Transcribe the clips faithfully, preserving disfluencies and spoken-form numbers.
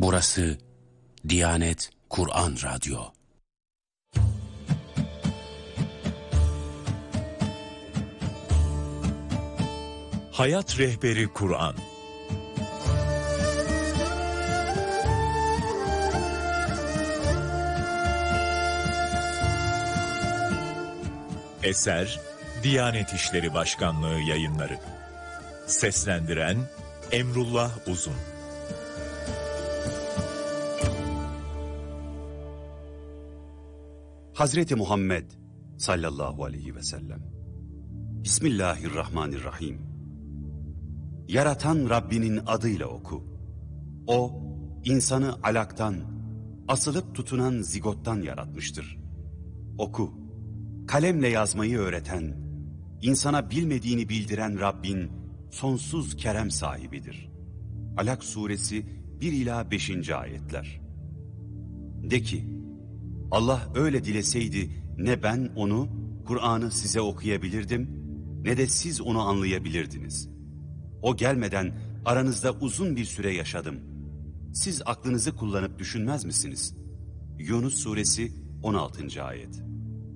Burası Diyanet Kur'an Radyo. Hayat Rehberi Kur'an. Eser Diyanet İşleri Başkanlığı Yayınları. Seslendiren Emrullah Uzun. Hazreti Muhammed sallallahu aleyhi ve sellem. Bismillahirrahmanirrahim. Yaratan Rabbinin adıyla oku. O, insanı alaktan, asılıp tutunan zigottan yaratmıştır. Oku. Kalemle yazmayı öğreten, insana bilmediğini bildiren Rabbin sonsuz kerem sahibidir. Alak suresi bir ila beşinci ayetler. De ki, Allah öyle dileseydi ne ben onu, Kur'an'ı size okuyabilirdim, ne de siz onu anlayabilirdiniz. O gelmeden aranızda uzun bir süre yaşadım. Siz aklınızı kullanıp düşünmez misiniz? Yunus suresi on altıncı ayet.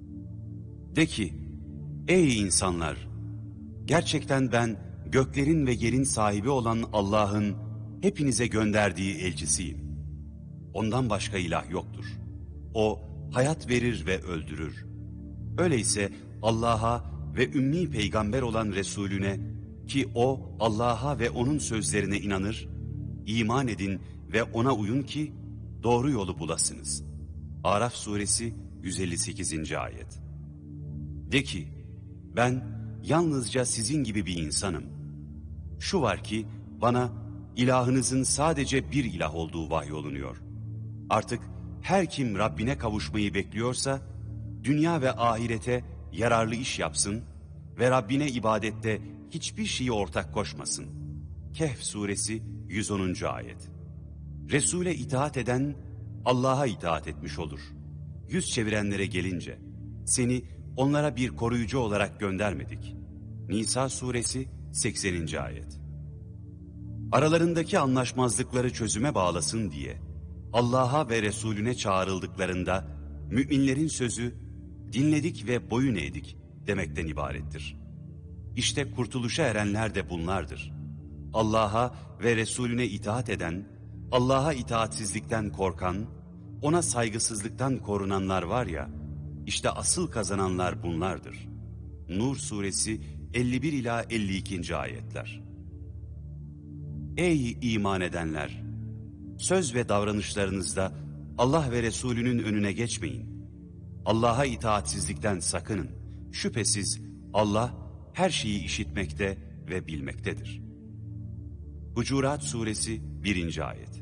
De ki, ey insanlar! Gerçekten ben göklerin ve yerin sahibi olan Allah'ın hepinize gönderdiği elçisiyim. Ondan başka ilah yoktur. O hayat verir ve öldürür. Öyleyse Allah'a ve ümmi peygamber olan Resulüne, ki o Allah'a ve onun sözlerine inanır, iman edin ve ona uyun ki doğru yolu bulasınız. Araf suresi yüz elli sekizinci ayet. De ki, ben yalnızca sizin gibi bir insanım. Şu var ki bana ilahınızın sadece bir ilah olduğu vahyolunuyor. Artık her kim Rabbine kavuşmayı bekliyorsa, dünya ve ahirete yararlı iş yapsın ve Rabbine ibadette hiçbir şeyi ortak koşmasın. Kehf suresi yüz onuncu ayet. Resul'e itaat eden Allah'a itaat etmiş olur. Yüz çevirenlere gelince, seni onlara bir koruyucu olarak göndermedik. Nisa suresi sekseninci ayet. Aralarındaki anlaşmazlıkları çözüme bağlasın diye Allah'a ve Resulüne çağrıldıklarında müminlerin sözü dinledik ve boyun eğdik demekten ibarettir. İşte kurtuluşa erenler de bunlardır. Allah'a ve Resulüne itaat eden, Allah'a itaatsizlikten korkan, ona saygısızlıktan korunanlar var ya, işte asıl kazananlar bunlardır. Nur suresi elli bir ila elli ikinci ayetler. Ey iman edenler! Söz ve davranışlarınızda Allah ve Resulünün önüne geçmeyin. Allah'a itaatsizlikten sakının. Şüphesiz Allah her şeyi işitmekte ve bilmektedir. Hucurat suresi birinci ayet.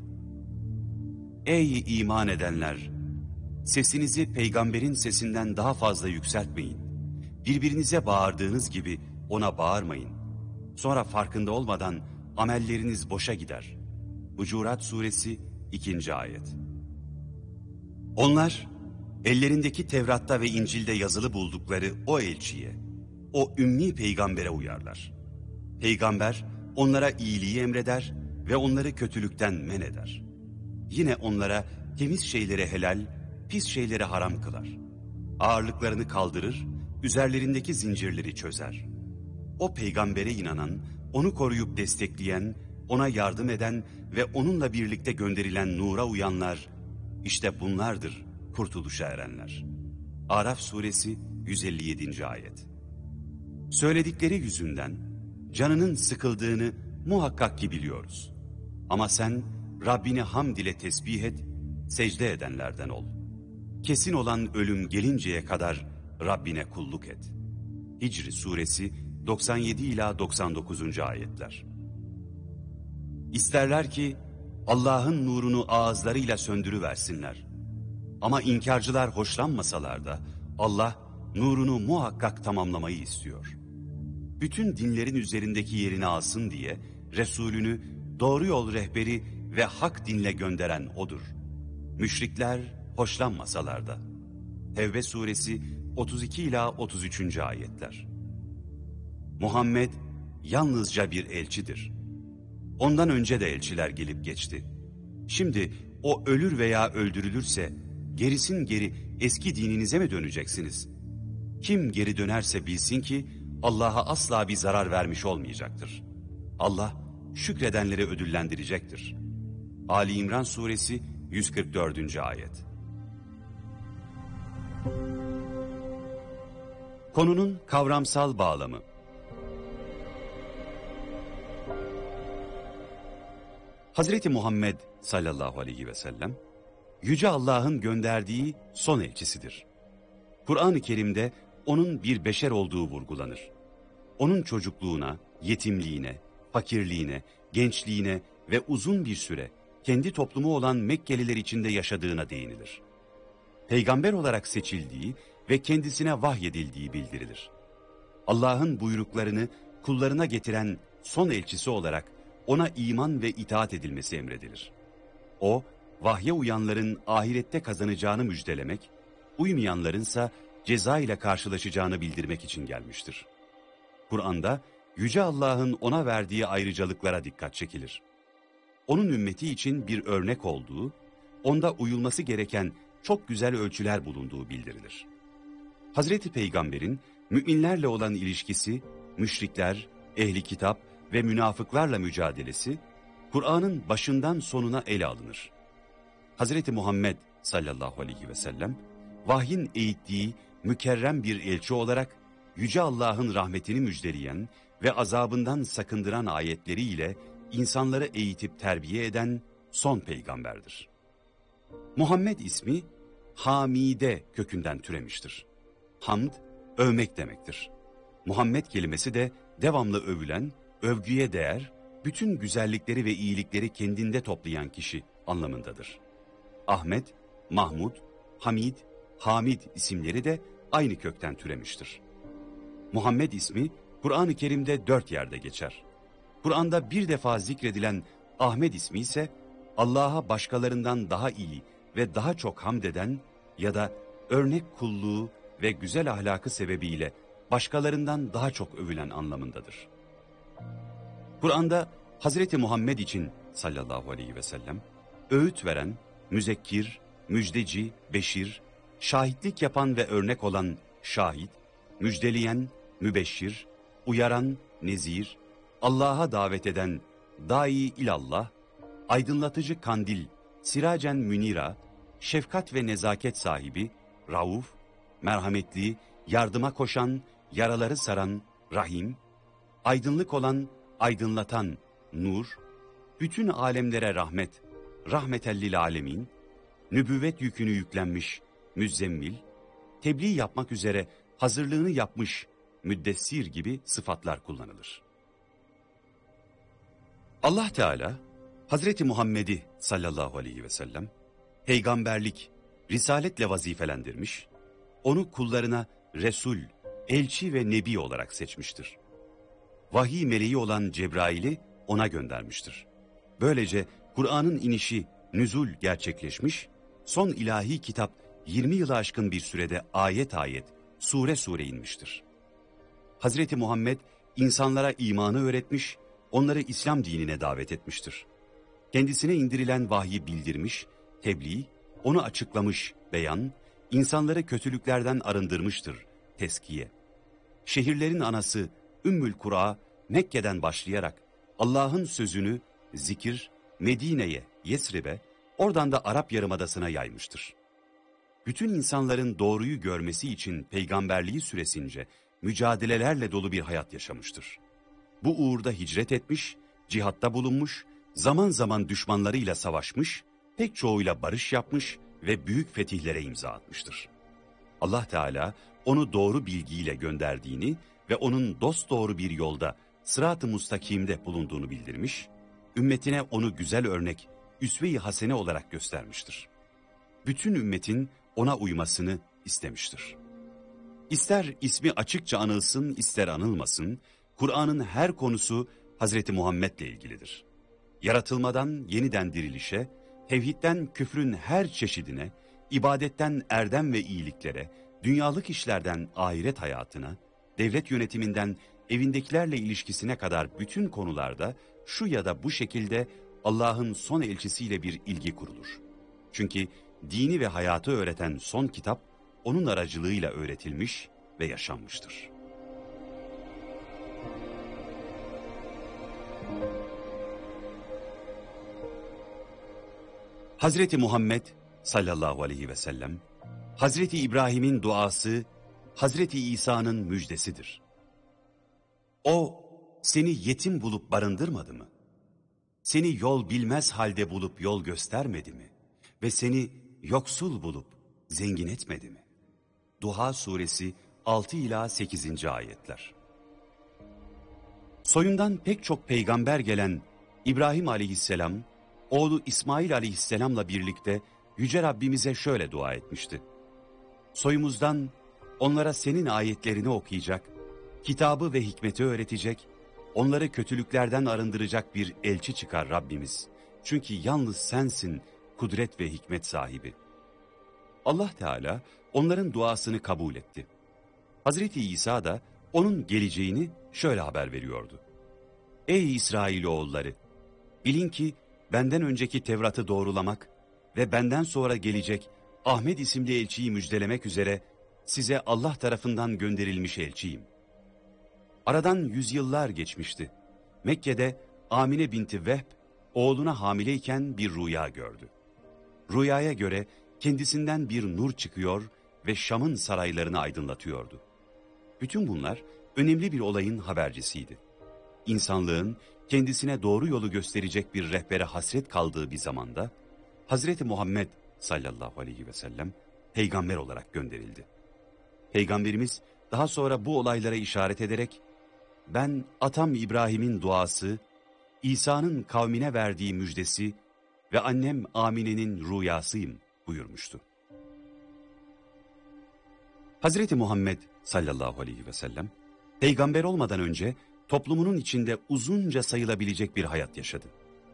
Ey iman edenler! Sesinizi peygamberin sesinden daha fazla yükseltmeyin. Birbirinize bağırdığınız gibi ona bağırmayın. Sonra farkında olmadan amelleriniz boşa gider. Hucurat suresi ikinci ayet. Onlar ellerindeki Tevrat'ta ve İncil'de yazılı buldukları o elçiye, o ümmi peygambere uyarlar. Peygamber onlara iyiliği emreder ve onları kötülükten men eder. Yine onlara temiz şeyleri helal, pis şeyleri haram kılar. Ağırlıklarını kaldırır, üzerlerindeki zincirleri çözer. O peygambere inanan, onu koruyup destekleyen, ona yardım eden ve onunla birlikte gönderilen nura uyanlar, işte bunlardır kurtuluşa erenler. Araf suresi yüz elli yedinci ayet. Söyledikleri yüzünden canının sıkıldığını muhakkak ki biliyoruz. Ama sen Rabbini hamd ile tesbih et, secde edenlerden ol. Kesin olan ölüm gelinceye kadar Rabbine kulluk et. Hicr suresi doksan yedi ila doksan dokuzuncu ayetler. İsterler ki Allah'ın nurunu ağızlarıyla söndürüversinler. Ama inkarcılar hoşlanmasalar da Allah nurunu muhakkak tamamlamayı istiyor. Bütün dinlerin üzerindeki yerini alsın diye Resulünü doğru yol rehberi ve hak dinle gönderen O'dur. Müşrikler hoşlanmasalar da. Tevbe suresi otuz iki ila otuz üçüncü ayetler. Muhammed yalnızca bir elçidir. Ondan önce de elçiler gelip geçti. Şimdi o ölür veya öldürülürse gerisin geri eski dininize mi döneceksiniz? Kim geri dönerse bilsin ki Allah'a asla bir zarar vermiş olmayacaktır. Allah şükredenleri ödüllendirecektir. Ali İmran Suresi yüz kırk dördüncü ayet. Konunun kavramsal bağlamı. Hazreti Muhammed sallallahu aleyhi ve sellem, Yüce Allah'ın gönderdiği son elçisidir. Kur'an-ı Kerim'de onun bir beşer olduğu vurgulanır. Onun çocukluğuna, yetimliğine, fakirliğine, gençliğine ve uzun bir süre kendi toplumu olan Mekkeliler içinde yaşadığına değinilir. Peygamber olarak seçildiği ve kendisine vahyedildiği bildirilir. Allah'ın buyruklarını kullarına getiren son elçisi olarak ona iman ve itaat edilmesi emredilir. O, vahye uyanların ahirette kazanacağını müjdelemek, uymayanlarınsa ceza ile karşılaşacağını bildirmek için gelmiştir. Kur'an'da Yüce Allah'ın ona verdiği ayrıcalıklara dikkat çekilir. Onun ümmeti için bir örnek olduğu, onda uyulması gereken çok güzel ölçüler bulunduğu bildirilir. Hazreti Peygamber'in müminlerle olan ilişkisi, müşrikler, ehli kitap ve münafıklarla mücadelesi, Kur'an'ın başından sonuna ele alınır. Hazreti Muhammed sallallahu aleyhi ve sellem, vahyin eğittiği mükerrem bir elçi olarak, Yüce Allah'ın rahmetini müjdeleyen ve azabından sakındıran ayetleriyle insanları eğitip terbiye eden son peygamberdir. Muhammed ismi, Hamide kökünden türemiştir. Hamd, övmek demektir. Muhammed kelimesi de devamlı övülen, övgüye değer, bütün güzellikleri ve iyilikleri kendinde toplayan kişi anlamındadır. Ahmet, Mahmud, Hamid, Hamid isimleri de aynı kökten türemiştir. Muhammed ismi Kur'an-ı Kerim'de dört yerde geçer. Kur'an'da bir defa zikredilen Ahmet ismi ise Allah'a başkalarından daha iyi ve daha çok hamd eden ya da örnek kulluğu ve güzel ahlakı sebebiyle başkalarından daha çok övülen anlamındadır. Kur'an'da Hazreti Muhammed için sallallahu aleyhi ve sellem öğüt veren, müzekkir, müjdeci, beşir, şahitlik yapan ve örnek olan şahit, müjdeleyen, mübeşşir, uyaran, nezir, Allah'a davet eden dai ilallah, aydınlatıcı kandil, siracen münira, şefkat ve nezaket sahibi, rauf, merhametli, yardıma koşan, yaraları saran, rahim, aydınlık olan, aydınlatan, nur, bütün alemlere rahmet, rahmetellil alemin, nübüvvet yükünü yüklenmiş, müzzemmil, tebliğ yapmak üzere hazırlığını yapmış, müddessir gibi sıfatlar kullanılır. Allah Teala, Hazreti Muhammed'i sallallahu aleyhi ve sellem, peygamberlik, risaletle vazifelendirmiş, onu kullarına Resul, elçi ve nebi olarak seçmiştir. Vahiy meleği olan Cebrail'i ona göndermiştir. Böylece Kur'an'ın inişi, nüzul gerçekleşmiş, son ilahi kitap yirmi yılı aşkın bir sürede ayet ayet, sure sure inmiştir. Hazreti Muhammed insanlara imanı öğretmiş, onları İslam dinine davet etmiştir. Kendisine indirilen vahyi bildirmiş, tebliğ, onu açıklamış, beyan, insanları kötülüklerden arındırmıştır, teskiye. Şehirlerin anası Ümmül Kura, Mekke'den başlayarak Allah'ın sözünü zikir, Medine'ye, Yesrib'e, oradan da Arap Yarımadası'na yaymıştır. Bütün insanların doğruyu görmesi için peygamberliği süresince mücadelelerle dolu bir hayat yaşamıştır. Bu uğurda hicret etmiş, cihatta bulunmuş, zaman zaman düşmanlarıyla savaşmış, pek çoğuyla barış yapmış ve büyük fetihlere imza atmıştır. Allah Teala onu doğru bilgiyle gönderdiğini ve onun dosdoğru bir yolda sırat-ı mustakimde bulunduğunu bildirmiş, ümmetine onu güzel örnek, üsve-i hasene olarak göstermiştir. Bütün ümmetin ona uymasını istemiştir. İster ismi açıkça anılsın, ister anılmasın, Kur'an'ın her konusu Hazreti Muhammed'le ilgilidir. Yaratılmadan yeniden dirilişe, tevhidden küfrün her çeşidine, ibadetten erdem ve iyiliklere, dünyalık işlerden ahiret hayatına, devlet yönetiminden evindekilerle ilişkisine kadar bütün konularda şu ya da bu şekilde Allah'ın son elçisiyle bir ilgi kurulur. Çünkü dini ve hayatı öğreten son kitap, onun aracılığıyla öğretilmiş ve yaşanmıştır. Hazreti Muhammed sallallahu aleyhi ve sellem, Hazreti İbrahim'in duası, Hazreti İsa'nın müjdesidir. O, seni yetim bulup barındırmadı mı? Seni yol bilmez halde bulup yol göstermedi mi? Ve seni yoksul bulup zengin etmedi mi? Duha suresi altı ila sekizinci ayetler. Soyundan pek çok peygamber gelen İbrahim aleyhisselam, oğlu İsmail aleyhisselamla birlikte Yüce Rabbimize şöyle dua etmişti. Soyumuzdan onlara senin ayetlerini okuyacak, kitabı ve hikmeti öğretecek, onları kötülüklerden arındıracak bir elçi çıkar Rabbimiz. Çünkü yalnız sensin kudret ve hikmet sahibi. Allah Teala onların duasını kabul etti. Hazreti İsa da onun geleceğini şöyle haber veriyordu. Ey İsrailoğulları! Bilin ki benden önceki Tevrat'ı doğrulamak ve benden sonra gelecek Ahmet isimli elçiyi müjdelemek üzere size Allah tarafından gönderilmiş elçiyim. Aradan yüzyıllar geçmişti. Mekke'de Amine binti Vehb oğluna hamileyken bir rüya gördü. Rüyaya göre kendisinden bir nur çıkıyor ve Şam'ın saraylarını aydınlatıyordu. Bütün bunlar önemli bir olayın habercisiydi. İnsanlığın kendisine doğru yolu gösterecek bir rehbere hasret kaldığı bir zamanda Hazreti Muhammed sallallahu aleyhi ve sellem peygamber olarak gönderildi. Peygamberimiz daha sonra bu olaylara işaret ederek ben atam İbrahim'in duası, İsa'nın kavmine verdiği müjdesi ve annem Amine'nin rüyasıyım buyurmuştu. Hazreti Muhammed sallallahu aleyhi ve sellem peygamber olmadan önce toplumunun içinde uzunca sayılabilecek bir hayat yaşadı.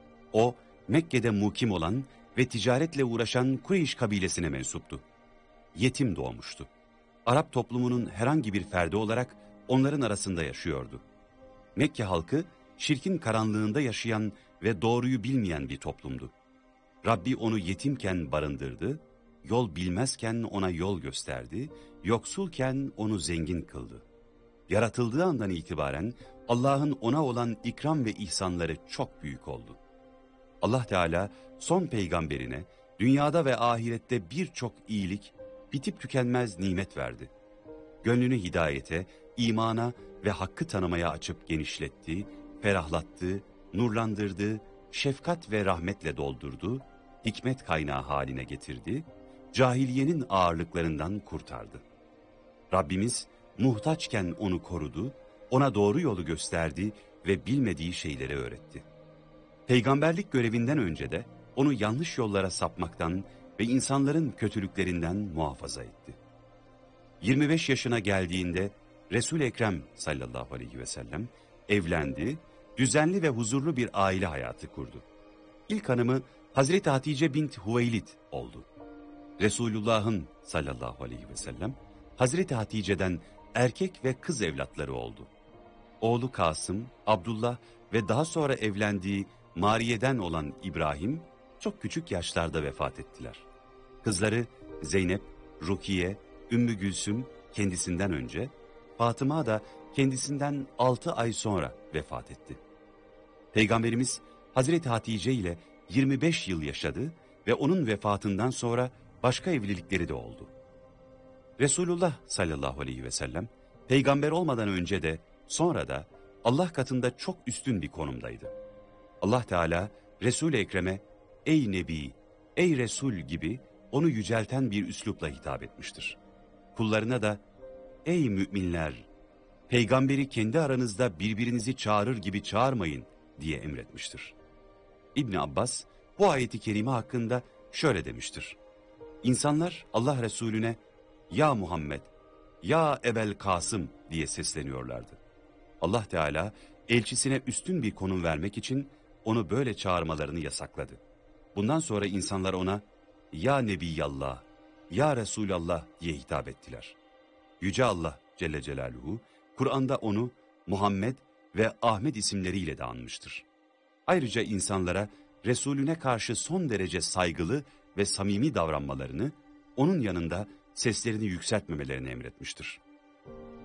O Mekke'de mukim olan ve ticaretle uğraşan Kureyş kabilesine mensuptu. Yetim doğmuştu. Arap toplumunun herhangi bir ferdi olarak onların arasında yaşıyordu. Mekke halkı şirkin karanlığında yaşayan ve doğruyu bilmeyen bir toplumdu. Rabbi onu yetimken barındırdı, yol bilmezken ona yol gösterdi, yoksulken onu zengin kıldı. Yaratıldığı andan itibaren Allah'ın ona olan ikram ve ihsanları çok büyük oldu. Allah Teala son peygamberine dünyada ve ahirette birçok iyilik, bitip tükenmez nimet verdi. Gönlünü hidayete, imana ve hakkı tanımaya açıp genişletti, ferahlattı, nurlandırdı, şefkat ve rahmetle doldurdu, hikmet kaynağı haline getirdi, cahiliyenin ağırlıklarından kurtardı. Rabbimiz muhtaçken onu korudu, ona doğru yolu gösterdi ve bilmediği şeyleri öğretti. Peygamberlik görevinden önce de onu yanlış yollara sapmaktan ve insanların kötülüklerinden muhafaza etti. yirmi beş yaşına geldiğinde Resul-i Ekrem sallallahu aleyhi ve sellem evlendi, düzenli ve huzurlu bir aile hayatı kurdu. İlk hanımı Hazreti Hatice bint Hüveylid oldu. Resulullah'ın sallallahu aleyhi ve sellem Hazreti Hatice'den erkek ve kız evlatları oldu. Oğlu Kasım, Abdullah ve daha sonra evlendiği Mariye'den olan İbrahim çok küçük yaşlarda vefat ettiler. Kızları Zeynep, Rukiye, Ümmü Gülsüm kendisinden önce, Fatıma da kendisinden altı ay sonra vefat etti. Peygamberimiz Hazreti Hatice ile yirmi beş yıl yaşadı ve onun vefatından sonra başka evlilikleri de oldu. Resulullah sallallahu aleyhi ve sellem peygamber olmadan önce de sonra da Allah katında çok üstün bir konumdaydı. Allah Teala Resul-i Ekrem'e ey Nebi, ey Resul gibi onu yücelten bir üslupla hitap etmiştir. Kullarına da ey müminler, peygamberi kendi aranızda birbirinizi çağırır gibi çağırmayın diye emretmiştir. İbn Abbas bu ayeti kerime hakkında şöyle demiştir. İnsanlar Allah Resulüne ya Muhammed, ya Ebel Kasım diye sesleniyorlardı. Allah Teala elçisine üstün bir konum vermek için onu böyle çağırmalarını yasakladı. Bundan sonra insanlar ona ya Nebiyallah, ya Resulallah diye hitap ettiler. Yüce Allah Celle Celaluhu Kur'an'da onu Muhammed ve Ahmet isimleriyle de anmıştır. Ayrıca insanlara Resulüne karşı son derece saygılı ve samimi davranmalarını, onun yanında seslerini yükseltmemelerini emretmiştir.